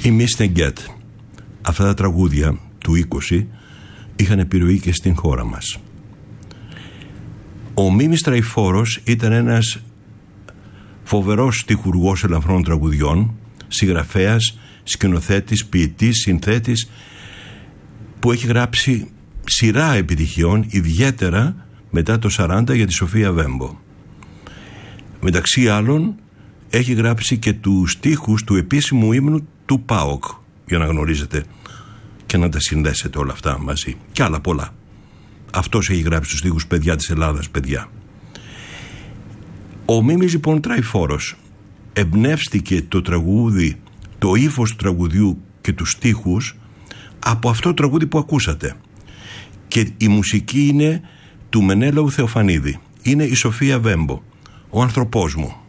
Η Μίστεγκετ. Αυτά τα τραγούδια του 20 είχαν επιρροή και στην χώρα μας. Ο Μίμης Τραϊφόρος ήταν ένας φοβερός στιχουργός ελαφρών τραγουδιών, συγγραφέας, σκηνοθέτης, ποιητής, συνθέτης, που έχει γράψει σειρά επιτυχιών, ιδιαίτερα μετά το 40 για τη Σοφία Βέμπο. Μεταξύ άλλων έχει γράψει και τους στίχους του επίσημου ύμνου του ΠΑΟΚ, για να γνωρίζετε και να τα συνδέσετε όλα αυτά μαζί, και άλλα πολλά. Αυτός έχει γράψει τους στίχους παιδιά της Ελλάδας, παιδιά. Ο Μίμης λοιπόν Τραϊφόρος εμπνεύστηκε το τραγούδι, το ύφος του τραγουδιού και τους στίχους από αυτό το τραγούδι που ακούσατε, και η μουσική είναι του Μενέλαου Θεοφανίδη, είναι η Σοφία Βέμπο, ο άνθρωπός μου.